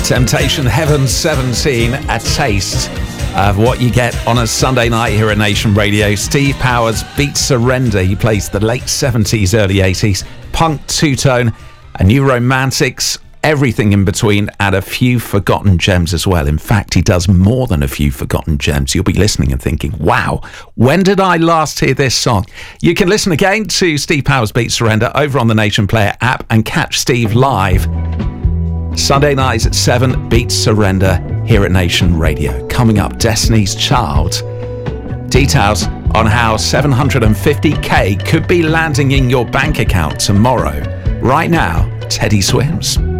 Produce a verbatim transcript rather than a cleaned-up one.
Temptation Heaven seventeen, a taste of what you get on a Sunday night here at Nation Radio. Steve Powers, Beat Surrender. He plays the late seventies, early eighties, punk two-tone, a new romantics, everything in between, and a few forgotten gems as well. In fact, he does more than a few forgotten gems. You'll be listening and thinking, wow, when did I last hear this song? You can listen again to Steve Powers' Beat Surrender over on the Nation Player app and catch Steve live Sunday nights at seven, Beat Surrender here at Nation Radio. Coming up, Destiny's Child. Details on how seven hundred fifty k could be landing in your bank account tomorrow. Right now, Teddy Swims.